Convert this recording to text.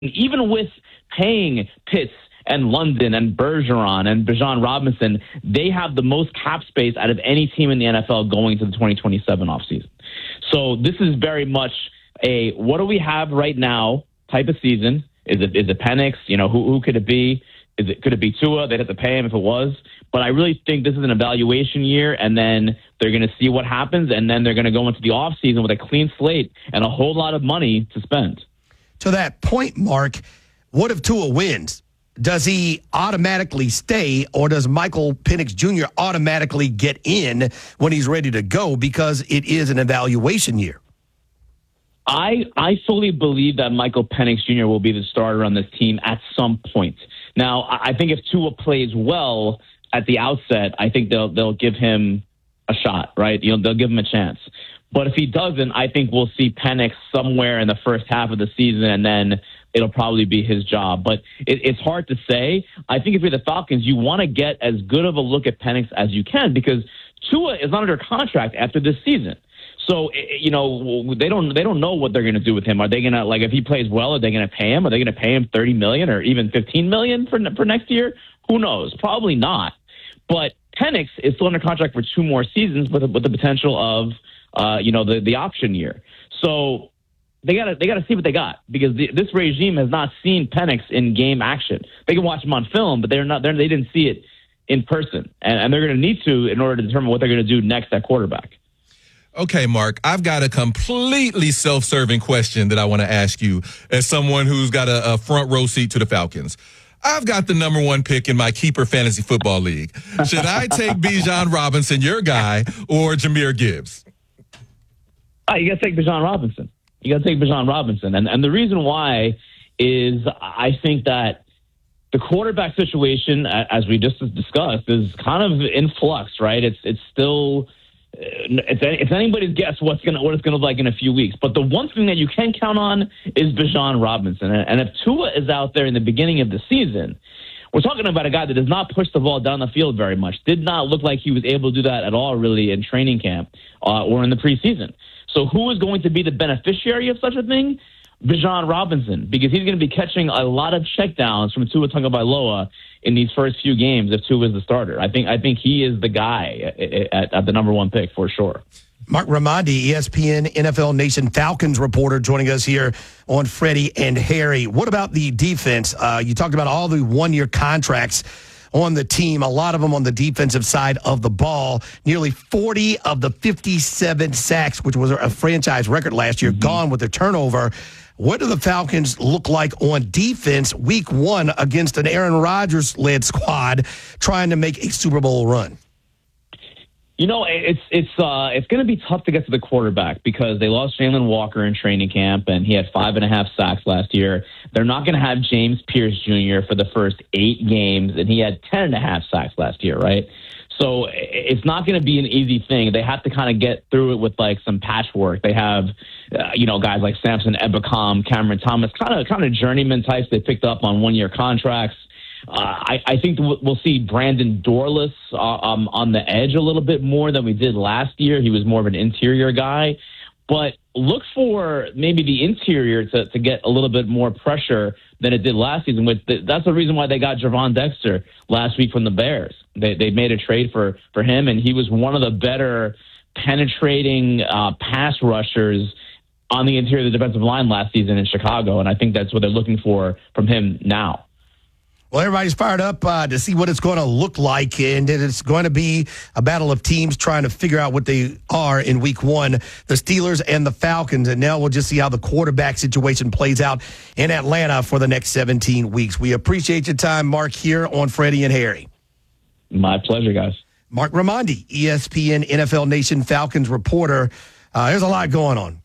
even with paying Pitts and London and Bergeron and Bijan Robinson, they have the most cap space out of any team in the NFL going to the 2027 offseason. So this is very much a what do we have right now type of season. Is it Penix? Who could it be? Could it be Tua? They'd have to pay him if it was. But I really think this is an evaluation year, and then they're going to see what happens, and then they're going to go into the offseason with a clean slate and a whole lot of money to spend. To that point, Mark, what if Tua wins? Does he automatically stay, or does Michael Penix Jr. automatically get in when he's ready to go because it is an evaluation year? I fully believe that Michael Penix Jr. will be the starter on this team at some point. Now, I think if Tua plays well at the outset, I think they'll give him a shot, right? They'll give him a chance. But if he doesn't, I think we'll see Penix somewhere in the first half of the season, and then it'll probably be his job. But it's hard to say. I think if you're the Falcons, you want to get as good of a look at Penix as you can because Tua is not under contract after this season. So, they don't know what they're going to do with him. Are they going to, if he plays well, are they going to pay him? Are they going to pay him $30 million or even $15 million for next year? Who knows? Probably not. But Penix is still under contract for 2 more seasons with the potential of, the option year. So they got to see what they got because this regime has not seen Penix in game action. They can watch him on film, but they didn't see it in person, and they're going to need to in order to determine what they're going to do next at quarterback. Okay, Mark, I've got a completely self-serving question that I want to ask you as someone who's got a front row seat to the Falcons. I've got the number 1 pick in my keeper fantasy football league. Should I take Bijan Robinson, your guy, or Jahmyr Gibbs? You got to take Bijan Robinson. And the reason why is I think that the quarterback situation, as we just discussed, is kind of in flux, right? It's still... It's anybody's guess what it's going to look like in a few weeks. But the one thing that you can count on is Bijan Robinson. And if Tua is out there in the beginning of the season, we're talking about a guy that does not push the ball down the field very much. Did not look like he was able to do that at all, really, in training camp or in the preseason. So who is going to be the beneficiary of such a thing? Bijan Robinson, because he's going to be catching a lot of checkdowns from Tua Tagovailoa in these first few games if Tua is the starter. I think he is the guy at the number 1 pick for sure. Mark Raimondi, ESPN NFL Nation Falcons reporter, joining us here on Freddie and Harry. What about the defense? You talked about all the 1-year contracts on the team, a lot of them on the defensive side of the ball. Nearly 40 of the 57 sacks, which was a franchise record last year, gone with the turnover. What do the Falcons look like on defense week 1 against an Aaron Rodgers-led squad trying to make a Super Bowl run? It's going to be tough to get to the quarterback because they lost Jalen Walker in training camp, and he had 5.5 sacks last year. They're not going to have James Pierce Jr. for the first 8 games, and he had 10.5 sacks last year, right? So it's not going to be an easy thing. They have to kind of get through it with some patchwork. They have, guys like Samson Ebukam, Cameron Thomas, kind of journeyman types they picked up on 1-year contracts. I think we'll see Brandon Dorless on the edge a little bit more than we did last year. He was more of an interior guy. But look for maybe the interior to get a little bit more pressure than it did last season. That's the reason why they got Javon Dexter last week from the Bears. They made a trade for him, and he was one of the better penetrating pass rushers on the interior of the defensive line last season in Chicago, and I think that's what they're looking for from him now. Well, everybody's fired up to see what it's going to look like, and it's going to be a battle of teams trying to figure out what they are in week 1, the Steelers and the Falcons, and now we'll just see how the quarterback situation plays out in Atlanta for the next 17 weeks. We appreciate your time, Mark, here on Freddie and Harry. My pleasure, guys. Mark Raimondi, ESPN NFL Nation Falcons reporter. There's a lot going on.